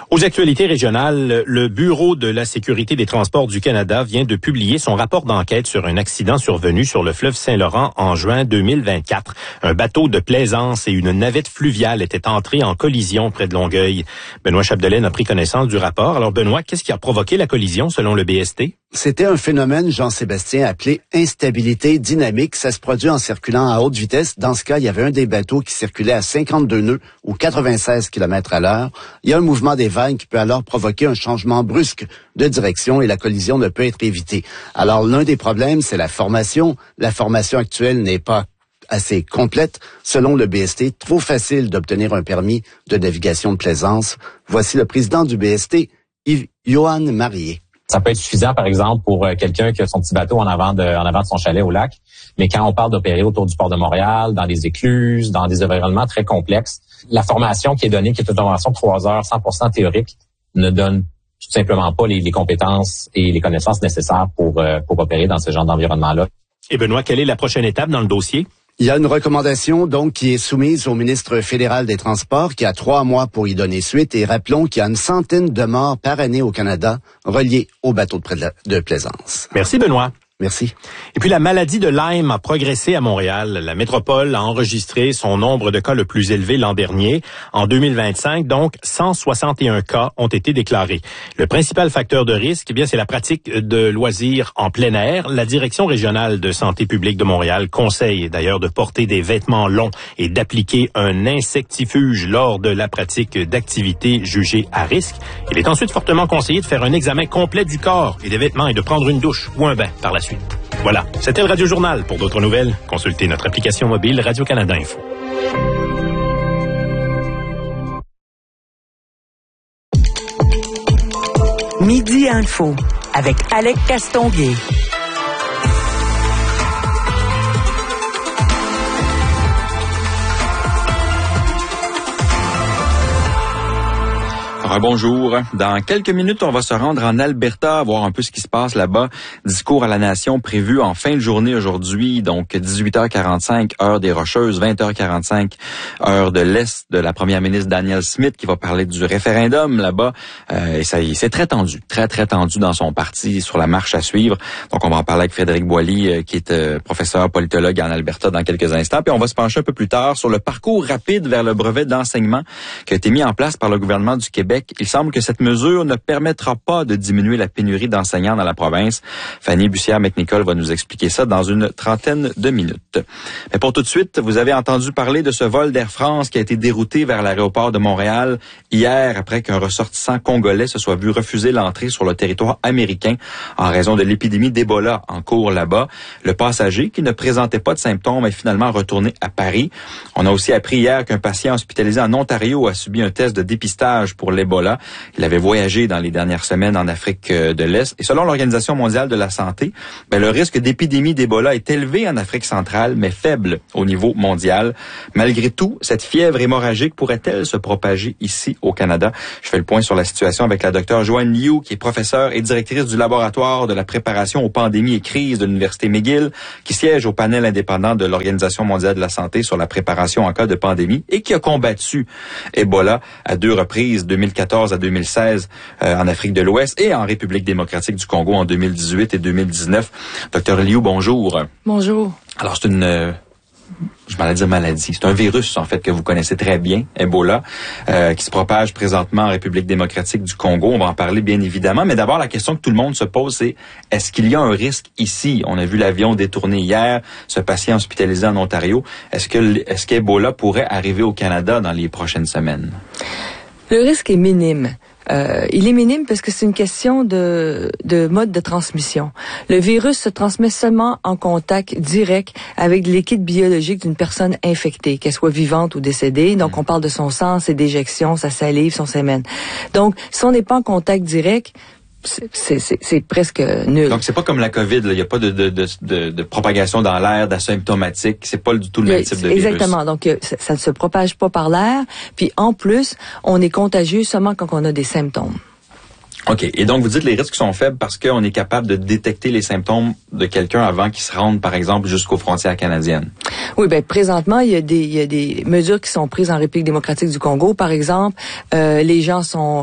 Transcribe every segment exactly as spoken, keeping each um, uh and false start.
Aux actualités régionales, le Bureau de la sécurité des transports du Canada vient de publier son rapport d'enquête sur un accident survenu sur le fleuve Saint-Laurent en juin deux mille vingt-quatre. Un bateau de plaisance et une navette fluviale étaient entrés en collision près de Longueuil. Benoît Chapdelaine a pris connaissance du rapport. Alors Benoît, qu'est-ce qui a provoqué la collision selon le B S T? C'était un phénomène, Jean-Sébastien, appelé instabilité dynamique. Ça se produit en circulant à haute vitesse. Dans ce cas, il y avait un des bateaux qui circulait à cinquante-deux nœuds ou quatre-vingt-seize kilomètres à l'heure. Il y a un mouvement des vagues qui peut alors provoquer un changement brusque de direction et la collision ne peut être évitée. Alors, l'un des problèmes, c'est la formation. La formation actuelle n'est pas assez complète. Selon le B S T, trop facile d'obtenir un permis de navigation de plaisance. Voici le président du B S T, Yves Johan Marié. Ça peut être suffisant, par exemple, pour quelqu'un qui a son petit bateau en avant de, en avant de son chalet au lac. Mais quand on parle d'opérer autour du port de Montréal, dans des écluses, dans des environnements très complexes, la formation qui est donnée, qui est une formation de trois heures, cent pour cent théorique, ne donne tout simplement pas les, les compétences et les connaissances nécessaires pour, euh, pour opérer dans ce genre d'environnement-là. Et Benoît, quelle est la prochaine étape dans le dossier? Il y a une recommandation donc qui est soumise au ministre fédéral des Transports qui a trois mois pour y donner suite et rappelons qu'il y a une centaine de morts par année au Canada reliées aux bateaux de plaisance. Merci Benoît. Merci. Et puis la maladie de Lyme a progressé à Montréal. La métropole a enregistré son nombre de cas le plus élevé l'an dernier. En deux mille vingt-cinq, donc, cent soixante et un cas ont été déclarés. Le principal facteur de risque, eh bien, c'est la pratique de loisirs en plein air. La Direction régionale de santé publique de Montréal conseille d'ailleurs de porter des vêtements longs et d'appliquer un insectifuge lors de la pratique d'activités jugées à risque. Il est ensuite fortement conseillé de faire un examen complet du corps et des vêtements et de prendre une douche ou un bain par la suite. Voilà, c'était le Radio Journal. Pour d'autres nouvelles, consultez notre application mobile Radio-Canada Info. Midi Info avec Alec Castonguay. Bonjour. Dans quelques minutes, on va se rendre en Alberta, voir un peu ce qui se passe là-bas. Discours à la nation prévu en fin de journée aujourd'hui, donc dix-huit heures quarante-cinq, heure des Rocheuses, vingt heures quarante-cinq, heure de l'Est, de la première ministre Danielle Smith qui va parler du référendum là-bas. Euh, et ça, c'est très tendu, très, très tendu dans son parti sur la marche à suivre. Donc, on va en parler avec Frédéric Boily, euh, qui est euh, professeur politologue en Alberta dans quelques instants. Puis, on va se pencher un peu plus tard sur le parcours rapide vers le brevet d'enseignement qui a été mis en place par le gouvernement du Québec. Il semble que cette mesure ne permettra pas de diminuer la pénurie d'enseignants dans la province. Fanny Bussière-McNicol va nous expliquer ça dans une trentaine de minutes. Mais pour tout de suite, vous avez entendu parler de ce vol d'Air France qui a été dérouté vers l'aéroport de Montréal hier après qu'un ressortissant congolais se soit vu refuser l'entrée sur le territoire américain en raison de l'épidémie d'Ebola en cours là-bas. Le passager, qui ne présentait pas de symptômes, est finalement retourné à Paris. On a aussi appris hier qu'un patient hospitalisé en Ontario a subi un test de dépistage pour l'Ebola. Il avait voyagé dans les dernières semaines en Afrique de l'Est. Et selon l'Organisation mondiale de la santé, ben, le risque d'épidémie d'Ebola est élevé en Afrique centrale, mais faible au niveau mondial. Malgré tout, cette fièvre hémorragique pourrait-elle se propager ici au Canada? Je fais le point sur la situation avec la docteure Joanne Liu, qui est professeure et directrice du laboratoire de la préparation aux pandémies et crises de l'Université McGill, qui siège au panel indépendant de l'Organisation mondiale de la santé sur la préparation en cas de pandémie et qui a combattu Ebola à deux reprises, deux mille quatorze à deux mille seize euh, en Afrique de l'Ouest et en République démocratique du Congo en deux mille dix-huit et deux mille dix-neuf. Docteur Liu, bonjour. Bonjour. Alors, c'est une... Euh, je m'allais dire maladie. C'est un virus, en fait, que vous connaissez très bien, Ebola, euh, qui se propage présentement en République démocratique du Congo. On va en parler, bien évidemment. Mais d'abord, la question que tout le monde se pose, c'est est-ce qu'il y a un risque ici? On a vu l'avion détourné hier, ce patient hospitalisé en Ontario. Est-ce que, est-ce qu'Ebola pourrait arriver au Canada dans les prochaines semaines? Le risque est minime. Euh, il est minime parce que c'est une question de, de mode de transmission. Le virus se transmet seulement en contact direct avec de liquide biologique d'une personne infectée, qu'elle soit vivante ou décédée. Donc, on parle de son sang, ses déjections, sa salive, son sémen. Donc, si on n'est pas en contact direct, c'est, c'est, c'est presque nul. Donc, c'est pas comme la COVID, il n'y a pas de, de, de, de, de propagation dans l'air, d'asymptomatique. C'est pas du tout le même type de virus. Exactement. Donc, ça, ça ne se propage pas par l'air. Puis, en plus, on est contagieux seulement quand on a des symptômes. OK. Et donc, vous dites que les risques sont faibles parce qu'on est capable de détecter les symptômes de quelqu'un avant qu'il se rende, par exemple, jusqu'aux frontières canadiennes. Oui, ben présentement, il y a des, il y a des mesures qui sont prises en République démocratique du Congo. Par exemple, euh, les gens sont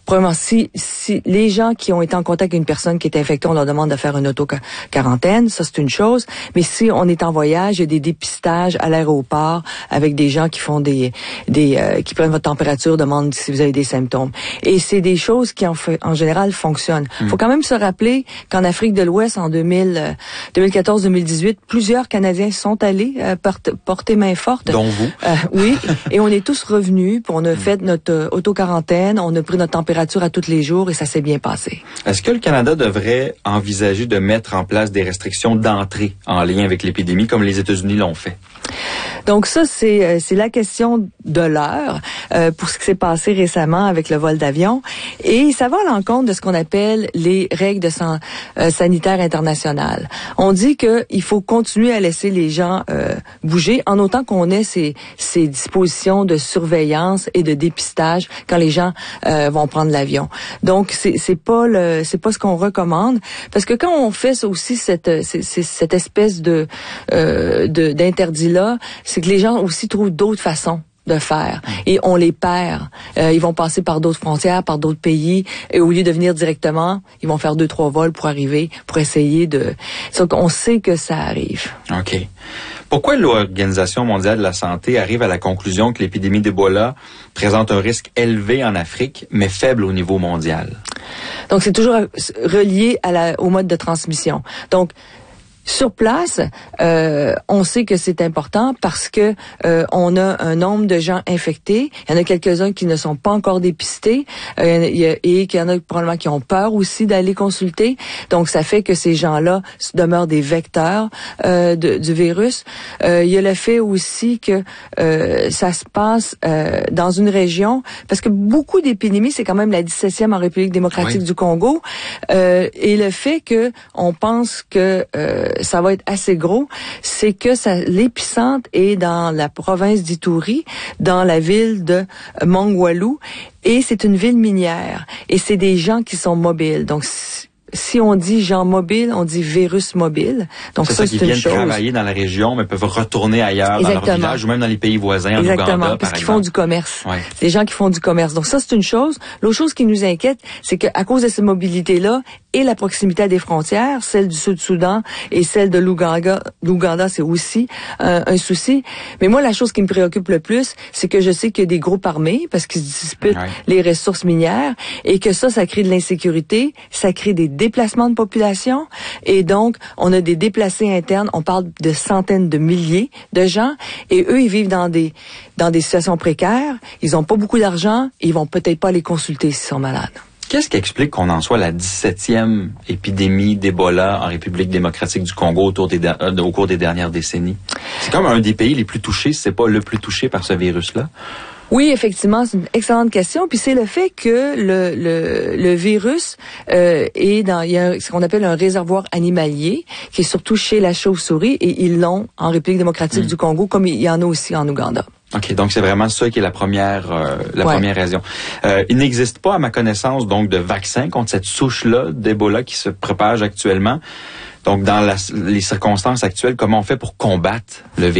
premièrement, si, si les gens qui ont été en contact avec une personne qui est infectée, on leur demande de faire une auto-quarantaine, ça c'est une chose. Mais si on est en voyage, il y a des dépistages à l'aéroport avec des gens qui font des, des, euh, qui prennent votre température, demandent si vous avez des symptômes. Et c'est des choses qui en, fait, en général fonctionnent. Il mmh. faut quand même se rappeler qu'en Afrique de l'Ouest, en deux mille, deux mille quatorze deux mille dix-huit, plusieurs Canadiens sont allés euh, porter, porter main forte. Dont vous. Euh, oui. Et on est tous revenus, puis on a mmh. fait notre euh, auto-quarantaine, on a pris notre température à tous les jours et ça s'est bien passé. Est-ce que le Canada devrait envisager de mettre en place des restrictions d'entrée en lien avec l'épidémie comme les États-Unis l'ont fait? Donc ça, c'est c'est la question de l'heure euh, pour ce qui s'est passé récemment avec le vol d'avion. Et ça va à l'encontre de ce qu'on appelle les règles de san, euh, sanitaires internationales. On dit qu'il faut continuer à laisser les gens euh, bouger en autant qu'on ait ces, ces dispositions de surveillance et de dépistage quand les gens euh, vont prendre l'avion. Donc c'est c'est pas le c'est pas ce qu'on recommande parce que quand on fait aussi cette c'est, c'est, cette espèce de euh, de d'interdit là, c'est que les gens aussi trouvent d'autres façons de faire et on les perd. Euh, ils vont passer par d'autres frontières, par d'autres pays et au lieu de venir directement, ils vont faire deux trois vols pour arriver, pour essayer de. Donc on sait que ça arrive. OK. Pourquoi l'Organisation mondiale de la santé arrive à la conclusion que l'épidémie d'Ebola présente un risque élevé en Afrique mais faible au niveau mondial? Donc c'est toujours relié à la au mode de transmission. Donc sur place, euh, on sait que c'est important parce que euh, on a un nombre de gens infectés. Il y en a quelques-uns qui ne sont pas encore dépistés euh, il y a, et qu'il y en a probablement qui ont peur aussi d'aller consulter. Donc, ça fait que ces gens-là demeurent des vecteurs euh, de, du virus. Euh, il y a le fait aussi que euh, ça se passe euh, dans une région, parce que beaucoup d'épidémies, c'est quand même la dix-septième en République démocratique oui. du Congo. Euh, et le fait que on pense que euh, ça va être assez gros, c'est que ça, l'épicentre est dans la province d'Ituri, dans la ville de Mongwalu, et c'est une ville minière, et c'est des gens qui sont mobiles. Donc, si on dit gens mobiles, on dit virus mobile. Donc c'est ça, ça qui c'est viennent une chose. travailler dans la région, mais peuvent retourner ailleurs Exactement. Dans leur village ou même dans les pays voisins, en Exactement, Ouganda, parce par qu'ils exemple. font du commerce. Ouais. C'est des gens qui font du commerce. Donc ça, c'est une chose. L'autre chose qui nous inquiète, c'est qu'à cause de cette mobilité-là et la proximité à des frontières, celle du Sud-Soudan et celle de l'Ouganda, l'Ouganda, c'est aussi euh, un souci. Mais moi, la chose qui me préoccupe le plus, c'est que je sais qu'il y a des groupes armés parce qu'ils se disputent ouais. les ressources minières et que ça, ça crée de l'insécurité, ça crée des déplacements de population. Et donc, on a des déplacés internes. On parle de centaines de milliers de gens. Et eux, ils vivent dans des dans des situations précaires. Ils n'ont pas beaucoup d'argent. Et ils vont peut-être pas les consulter s'ils sont malades. Qu'est-ce qui explique qu'on en soit la dix-septième épidémie d'Ebola en République démocratique du Congo autour des, euh, au cours des dernières décennies? C'est comme un des pays les plus touchés, si c'est pas le plus touché par ce virus-là. Oui, effectivement, c'est une excellente question. Puis c'est le fait que le le, le virus euh, est dans il y a ce qu'on appelle un réservoir animalier qui est surtout chez la chauve-souris et ils l'ont en République démocratique mmh. du Congo comme il y en a aussi en Ouganda. OK, donc c'est vraiment ça qui est la première euh, la ouais. première raison. Euh, il n'existe pas à ma connaissance donc de vaccin contre cette souche-là d'Ebola qui se propage actuellement. Donc dans la, les circonstances actuelles, comment on fait pour combattre le virus?